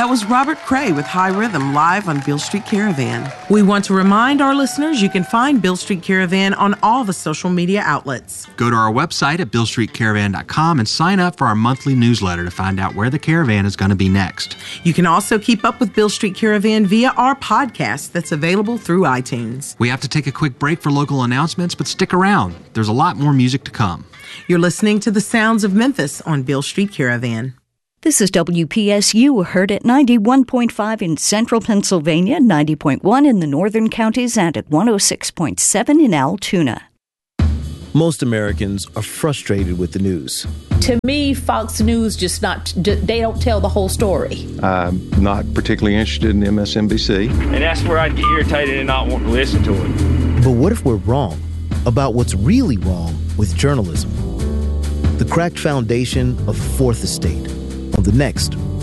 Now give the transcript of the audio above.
That was Robert Cray with High Rhythm live on Beale Street Caravan. We want to remind our listeners you can find Beale Street Caravan on all the social media outlets. Go to our website at BealeStreetCaravan.com and sign up for our monthly newsletter to find out where the caravan is going to be next. You can also keep up with Beale Street Caravan via our podcast that's available through iTunes. We have to take a quick break for local announcements, but stick around. There's a lot more music to come. You're listening to the sounds of Memphis on Beale Street Caravan. This is WPSU, heard at 91.5 in central Pennsylvania, 90.1 in the northern counties, and at 106.7 in Altoona. Most Americans are frustrated with the news. To me, Fox News they don't tell the whole story. I'm not particularly interested in MSNBC. And that's where I'd get irritated and not want to listen to it. But what if we're wrong about what's really wrong with journalism? The Cracked Foundation of the Fourth Estate on the next